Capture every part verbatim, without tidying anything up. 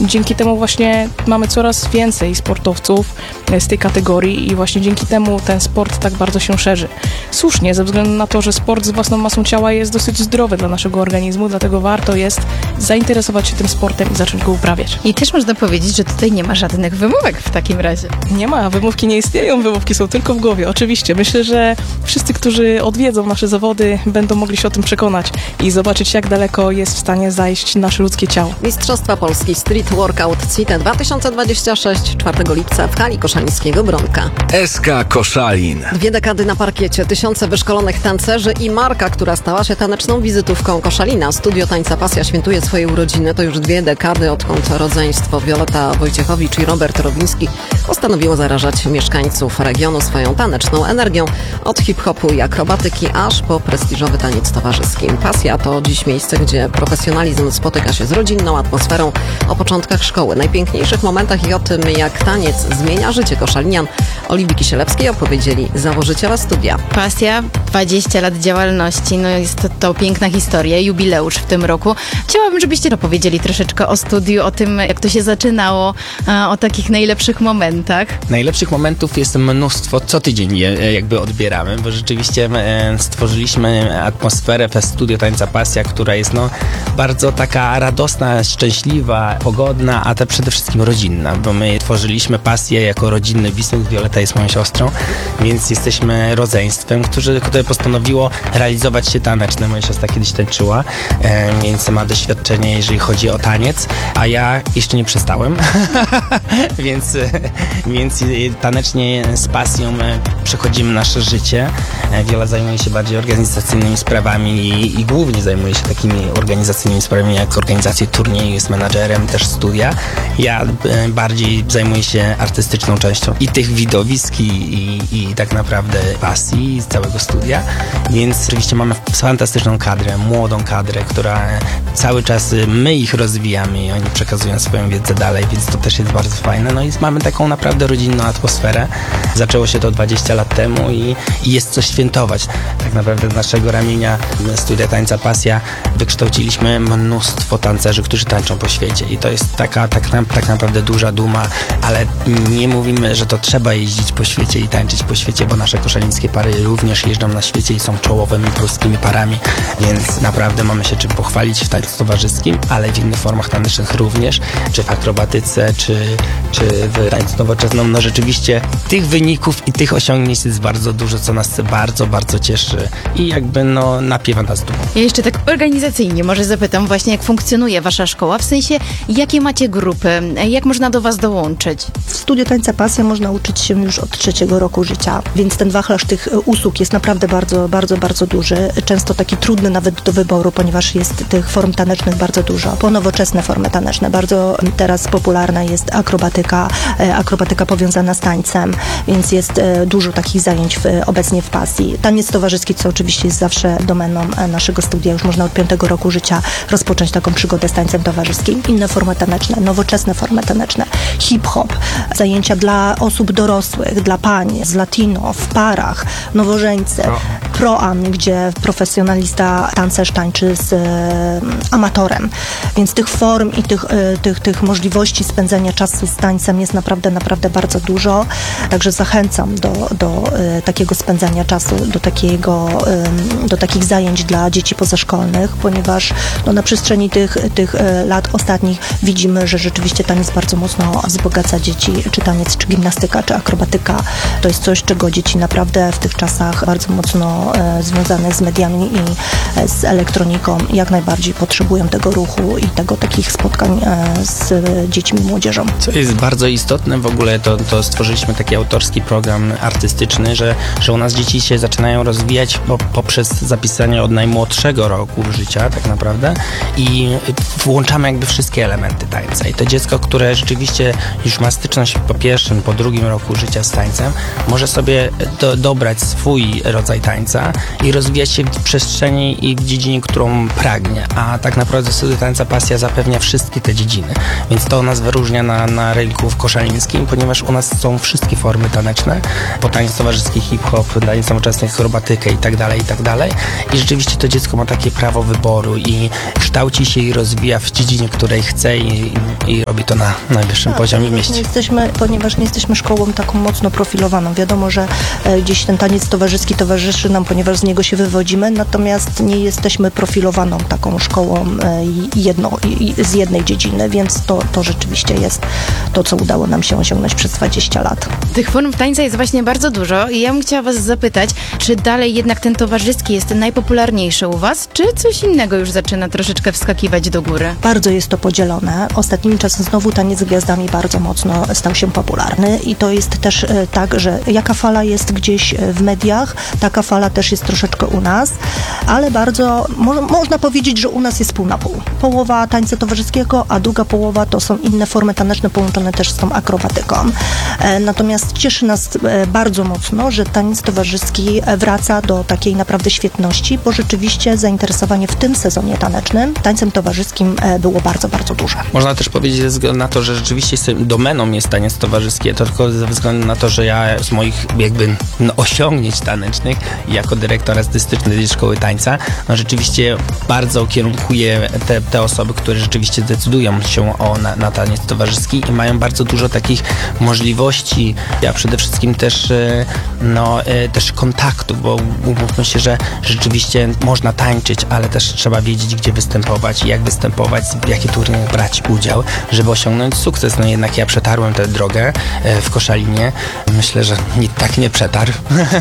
Dzięki temu właśnie mamy coraz więcej sportowców z tej kategorii i właśnie dzięki temu ten sport tak bardzo się szerzy. Słusznie, ze względu na to, że sport z własną masą ciała jest dosyć zdrowy dla naszego organizmu, dlatego warto jest zainteresować się tym sportem i zacząć go uprawiać. I też można powiedzieć, że tutaj nie ma żadnych wymówek w takim razie. Nie ma, wymówki nie istnieją, wymówki są tylko w głowie. Oczywiście, myślę, że wszyscy, którzy odwiedzą nasze zawody, będą mogli się o tym przekonać i zobaczyć, jak daleko jest w stanie zajść nasze ludzkie ciało. Mistrzostwa Polski Street Workout C I T E dwa tysiące dwadzieścia sześć, czwartego lipca w hali koszalińskiego Bronka. S K Koszalin. Dwie dekady na parkiecie, tysiące wyszkolonych tancerzy i marka, która stała się taneczną wizytówką Koszalina. Studio Tańca Pasja świętuje swoje urodziny. To już dwie dekady, odkąd rodzeństwo Wioleta Wojciechowicz i Robert Rowiński postanowiło zarażać mieszkańców regionu swoją taneczną energią. Od hip-hopu i akrobatyki aż po prestiżowy taniec towarzyski. Pasja to dziś miejsce, gdzie profesjonalizm spotyka się z rodzinną atmosferą. O początkach szkoły, najpiękniejszych momentach i o tym, jak taniec zmienia życie koszalinian, Oliwii Kisielewskiej opowiedzieli założyciele studia. Pasja, dwadzieścia lat działalności, no jest to, to piękna historia, jubileusz w tym roku. Chciałabym, żebyście opowiedzieli troszeczkę o studiu, o tym, jak to się zaczynało, o takich najlepszych momentach. Najlepszych momentów jest mnóstwo, co tydzień je jakby odbieramy, bo rzeczywiście stworzyliśmy atmosferę w Studio Tańca Pasja, która jest no bardzo taka radosna, szczęśliwa, pogodna, a to przede wszystkim rodzinna, bo my tworzyliśmy Pasję jako rodzinny biznes. Wioleta jest moją siostrą, więc jesteśmy rodzeństwem, którzy, które postanowiło realizować się taneczne. Moja siostra kiedyś tańczyła, e, więc ma doświadczenie, jeżeli chodzi o taniec, a ja jeszcze nie przestałem, więc, więc tanecznie z pasją przechodzimy nasze życie. Wiola zajmuje się bardziej organizacyjnymi sprawami i, i głównie zajmuje się takimi organizacyjnymi sprawami jak organizację turnieju, jest menadżerem też studia. Ja e, bardziej zajmuję się artystyczną częścią i tych widowisk i, i, i tak naprawdę pasji z całego studia, więc oczywiście mamy fantastyczną kadrę, młodą kadrę, która cały czas my ich rozwijamy i oni przekazują swoją wiedzę dalej, więc to też jest bardzo fajne. No i mamy taką naprawdę rodzinną atmosferę. Zaczęło się to dwadzieścia lat temu i, i jest co świętować. Tak naprawdę z naszego ramienia Studia Tańca Pasja wykształciliśmy mnóstwo tancerzy, którzy tańczą po świecie i to jest taka tak, tak naprawdę duża duma, ale nie mówimy, że to trzeba jeździć po świecie i tańczyć po świecie, bo nasze koszalińskie pary również jeżdżą na świecie i są czołowymi polskimi parami, więc naprawdę mamy się czym pochwalić w tańcu towarzyskim, ale w innych formach tanecznych również, czy w akrobatyce, czy, czy w tańcu nowoczesnym. No rzeczywiście tych wyników i tych osiągnięć jest bardzo dużo, co nas bardzo, bardzo cieszy i jakby no napiewa nas dumą. Ja jeszcze tak organizacyjnie może zapytam właśnie, jak funkcjonuje wasza szkoła, w sensie jakie macie grupy, jak można do was dołączyć? W Studiu Tańca Pasja można uczyć się już od trzeciego roku życia, więc ten wachlarz tych usług jest naprawdę bardzo, bardzo, bardzo duży. Często taki trudny nawet do wyboru, ponieważ jest tych form tanecznych bardzo dużo. Po nowoczesne formy taneczne. Bardzo teraz popularna jest akrobatyka, akrobatyka powiązana z tańcem, więc jest dużo takich zajęć w, obecnie w Pasji. Taniec towarzyski, co oczywiście jest zawsze domeną naszego studia, już można od piątego roku życia rozpocząć taką przygodę z tańcem towarzyskim. Inne formy taneczne, nowoczesne formy taneczne, hip-hop, zajęcia dla osób dorosłych, dla pań, z latino, w parach, nowożeńcy, pro-am, gdzie profesjonalista tancerz tańczy z e, amatorem. Więc tych form i tych, e, tych, tych możliwości spędzania czasu z tańcem jest naprawdę, naprawdę bardzo dużo. Także zachęcam do, do e, takiego spędzania czasu, do, takiego, e, do takich zajęć dla dzieci pozaszkolnych, ponieważ no, na przestrzeni tych, tych e, lat ostatnich widzimy, że rzeczywiście taniec bardzo mocno wzbogaca dzieci, czy taniec, czy gimnastyka, czy akrobatyka. To jest coś, czego dzieci naprawdę w tych czasach bardzo mocno e, związane z mediami i e, z elektroniką jak najbardziej potrzebują tego ruchu i tego takich spotkań e, z dziećmi i młodzieżą. Co jest bardzo istotne w ogóle, to, to stworzyliśmy taki autorski program artystyczny, że, że u nas dzieci się zaczynają rozwijać po, poprzez zapisanie od najmłodszego roku życia tak naprawdę i włączamy jakby wszystkie elementy tańca. I to dziecko, które rzeczywiście już ma styczność po pierwszym, po drugim roku życia z tańcem, może sobie do, dobrać swój rodzaj tańca i rozwijać się w przestrzeni i w dziedzinie, którą pragnie. A tak naprawdę Studio Tańca Pasja zapewnia wszystkie te dziedziny. Więc to nas wyróżnia na, na rynku koszalińskim, ponieważ u nas są wszystkie formy taneczne, po tańc towarzyski, hip-hop, taniec nowoczesny, akrobatykę i tak dalej, i tak dalej. I rzeczywiście to dziecko ma takie prawo wyboru i kształci się i rozwija w dziedzinie, której chce i i, i robi to na najwyższym Tak, poziomie w Nie mieście. jesteśmy, ponieważ nie jesteśmy szkołą taką mocno profilowaną. Wiadomo, że e, gdzieś ten taniec towarzyski towarzyszy nam, ponieważ z niego się wywodzimy, natomiast nie jesteśmy profilowaną taką szkołą e, jedno, i, i z jednej dziedziny, więc to, to rzeczywiście jest to, co udało nam się osiągnąć przez dwadzieścia lat. Tych form tańca jest właśnie bardzo dużo i ja bym chciała was zapytać, czy dalej jednak ten towarzyski jest najpopularniejszy u was, czy coś innego już zaczyna troszeczkę wskakiwać do góry? Bardzo jest to podzielone. Ostatnimi czasy znowu taniec z gwiazdami bardzo mocno stał się popularny i to jest też e, tak, że jaka fala jest gdzieś e, w mediach, taka fala też jest troszeczkę u nas, ale bardzo, mo- można powiedzieć, że u nas jest pół na pół. Połowa tańca towarzyskiego, a druga połowa to są inne formy taneczne połączone też z tą akrobatyką. E, natomiast cieszy nas e, bardzo mocno, że taniec towarzyski e, wraca do takiej naprawdę świetności, bo rzeczywiście zainteresowanie w tym sezonie tanecznym tańcem towarzyskim e, było bardzo, bardzo duże. Można też powiedzieć ze względu na to, że rzeczywiście jest- domeną jest taniec towarzyski, to tylko ze względu na to, że ja z moich jakby no, osiągnięć tanecznych jako dyrektor artystyczny szkoły tańca, no rzeczywiście bardzo kierunkuję te, te osoby, które rzeczywiście decydują się o na, na taniec towarzyski i mają bardzo dużo takich możliwości, a przede wszystkim też e, no, e, też kontaktu, bo umówmy się, że rzeczywiście można tańczyć, ale też trzeba wiedzieć, gdzie występować i jak występować, w jakie turnieje brać udział, żeby osiągnąć sukces. No jednak ja przetarłem tę drogę e, w Koszalinie. Myślę, że nikt tak nie przetarł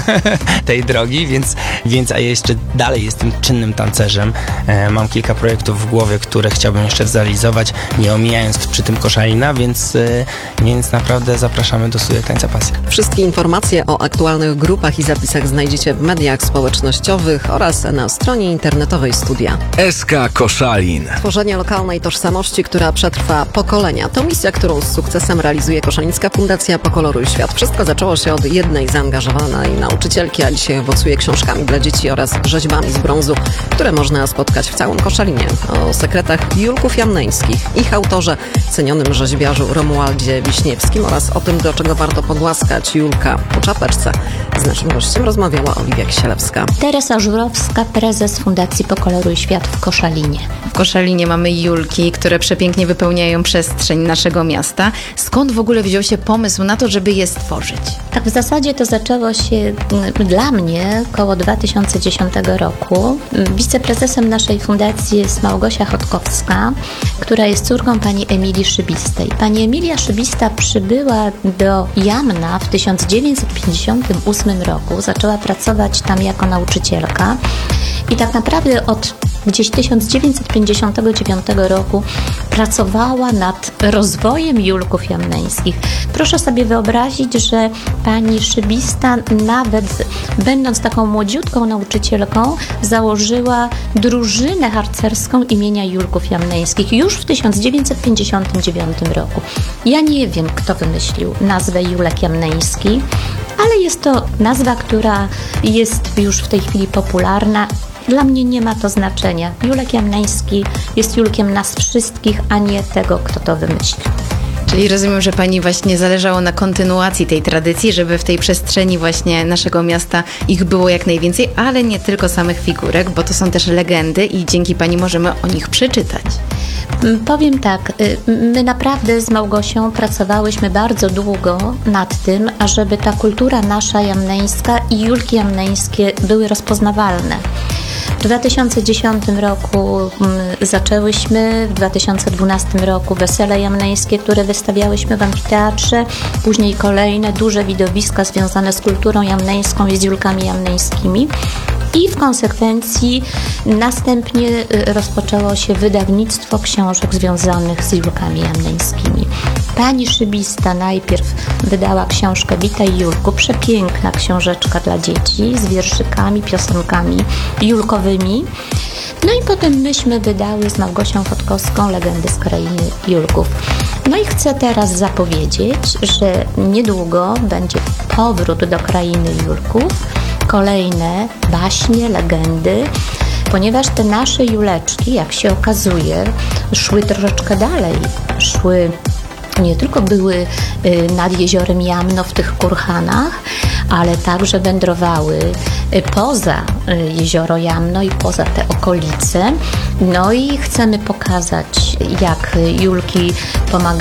tej drogi, więc, więc a ja jeszcze dalej jestem czynnym tancerzem. E, mam kilka projektów w głowie, które chciałbym jeszcze zrealizować, nie omijając przy tym Koszalina, więc, e, więc naprawdę zapraszamy do Studia Tańca Pasja. Wszystkie informacje o aktualnych grupach i zapisach znajdziecie w mediach społecznościowych oraz na stronie internetowej studia. S K Koszalin. Tworzenie lokalnej tożsamości, która przetrwa pokolenia. To misja, którą z sukcesem realizuje Koszalińska Fundacja Pokoloruj Świat. Wszystko zaczęło się od jednej zaangażowanej nauczycielki, a dzisiaj owocuje książkami dla dzieci oraz rzeźbami z brązu, które można spotkać w całym Koszalinie. O sekretach Julków Jamneńskich, ich autorze, cenionym rzeźbiarzu Romualdzie Wiśniewskim oraz o tym, do czego warto pogłaskać Julka po czapeczce. Z naszym gościem rozmawiała Oliwia Kisielewska. Teresa Żurowska, prezes Fundacji Pokoloruj Świat w Koszalinie. W Koszalinie mamy Julki, które przepięknie wypełniają przestrzeń naszego miasta. Skąd w ogóle wziął się pomysł na to, żeby je stworzyć? Tak w zasadzie to zaczęło się mm, dla mnie koło dwa tysiące dziesiątego roku. Wiceprezesem naszej fundacji jest Małgosia Chodkowska, która jest córką pani Emilii Szybistej. Pani Emilia Szybista przybyła do Jamna w tysiąc dziewięćset pięćdziesiątym ósmym roku. Zaczęła pracować tam jako nauczycielka i tak naprawdę od gdzieś tysiąc dziewięćset pięćdziesiątego dziewiątego roku pracowała nad rozwojem Julków Jamneńskich. Proszę sobie wyobrazić, że pani Szybista, nawet będąc taką młodziutką nauczycielką, założyła drużynę harcerską imienia Julków Jamneńskich już w tysiąc dziewięćset pięćdziesiątym dziewiątym roku. Ja nie wiem, kto wymyślił nazwę Julek Jamneński, ale jest to nazwa, która jest już w tej chwili popularna. Dla mnie nie ma to znaczenia. Julek Jamneński jest Julkiem nas wszystkich, a nie tego, kto to wymyślił. Czyli rozumiem, że pani właśnie zależało na kontynuacji tej tradycji, żeby w tej przestrzeni właśnie naszego miasta ich było jak najwięcej, ale nie tylko samych figurek, bo to są też legendy i dzięki pani możemy o nich przeczytać. Powiem tak, my naprawdę z Małgosią pracowałyśmy bardzo długo nad tym, ażeby ta kultura nasza jamneńska i Julki Jamneńskie były rozpoznawalne. W dwa tysiące dziesiątym roku zaczęłyśmy, w dwa tysiące dwunastym roku Wesele Jamneńskie, które wystawiałyśmy w amfiteatrze, później kolejne duże widowiska związane z kulturą jamneńską i z Julkami Jamneńskimi. I w konsekwencji następnie rozpoczęło się wydawnictwo książek związanych z Julkami Jamneńskimi. Pani Szybista najpierw wydała książkę Witaj Julku, przepiękna książeczka dla dzieci z wierszykami, piosenkami julkowymi. No i potem myśmy wydały z Małgosią Chodkowską Legendy z Krainy Julków. No i chcę teraz zapowiedzieć, że niedługo będzie powrót do Krainy Julków, kolejne baśnie, legendy, ponieważ te nasze Juleczki, jak się okazuje, szły troszeczkę dalej. Szły, nie tylko były nad jeziorem Jamno w tych kurhanach, ale także wędrowały poza Jezioro Jamno i poza te okolice. No i chcemy pokazać, jak Julki pomagają